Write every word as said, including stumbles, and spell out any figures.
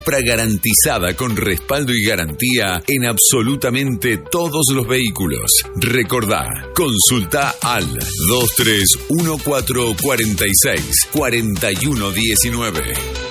Compra garantizada con respaldo y garantía en absolutamente todos los vehículos. Recordá, consulta al dos tres uno cuatro cuatro seis cuatro uno uno nueve.